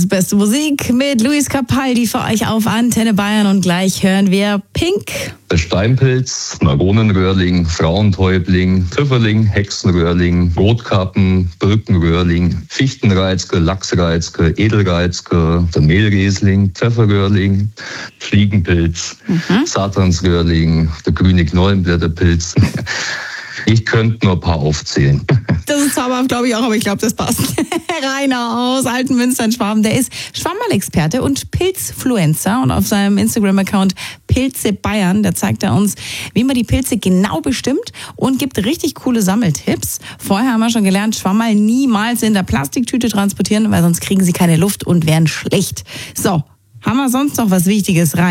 Das beste Musik mit Luis Capaldi für euch auf Antenne Bayern und gleich hören wir Pink. Der Steinpilz, Maronenröhrling, Frauentäubling, Pfifferling, Hexenröhrling, Rotkappen, Birkenröhrling, Fichtenreizke, Lachsreizke, Edelreizke, der Mehlriesling, Pfefferröhrling, Fliegenpilz, Satansröhrling, der grüne Knollenblätterpilz. Ich könnte nur ein paar aufzählen. Das ist zauberhaft, glaube ich auch, aber ich glaube, das passt. Rainer aus Altenmünster in Schwaben, der ist Schwammerl-Experte und Pilzfluencer und auf seinem Instagram-Account Pilze Bayern, da zeigt er uns, wie man die Pilze genau bestimmt und gibt richtig coole Sammeltipps. Vorher haben wir schon gelernt, Schwammerl niemals in der Plastiktüte transportieren, weil sonst kriegen sie keine Luft und werden schlecht. So, haben wir sonst noch was Wichtiges rein?